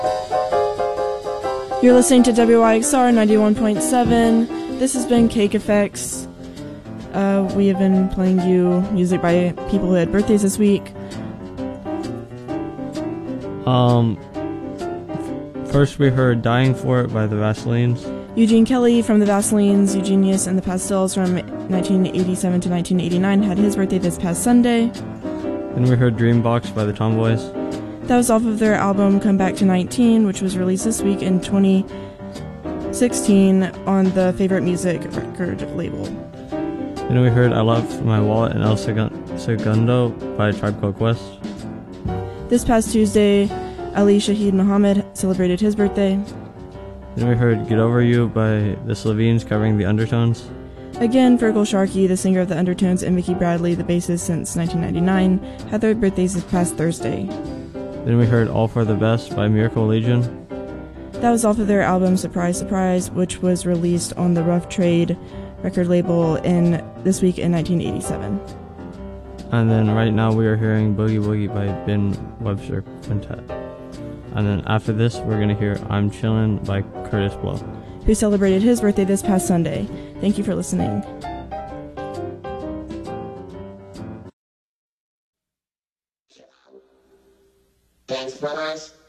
You're listening to WYXR 91.7. This has been Cake Effects. We have been playing you music by people who had birthdays this week. First we heard Dying For It by the Vaselines. Eugene Kelly from the Vaselines, Eugenius and the Pastels from 1987 to 1989 had his birthday this past Sunday. Then we heard Dreambox by the Tomboys. That was off of their album Come Back to 19, which was released this week in 2016 on the Favorite Music record label. Then we heard I Left My Wallet in El Segundo by Tribe Called Quest. This past Tuesday, Ali Shaheed Muhammad celebrated his birthday. Then we heard Get Over You by the Slovene covering the Undertones. Again, Virgil Sharkey, the singer of the Undertones, and Mickey Bradley, the bassist since 1999, had their birthdays this past Thursday. Then we heard All For The Best by Miracle Legion. That was off of their album Surprise Surprise, which was released on the Rough Trade record label this week in 1987. And then right now we are hearing Boogie Woogie by Ben Webster Quintet. And then after this we're going to hear I'm Chillin' by Curtis Blow, who celebrated his birthday this past Sunday. Thank you for listening. Thanks, brothers.